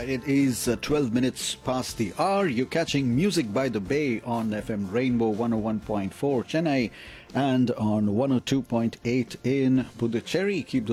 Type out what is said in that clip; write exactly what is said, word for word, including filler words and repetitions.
Right, it is uh, twelve minutes past the hour. You're catching Music by the Bay on F M Rainbow one oh one point four Chennai and on one oh two point eight in Puducherry. Keep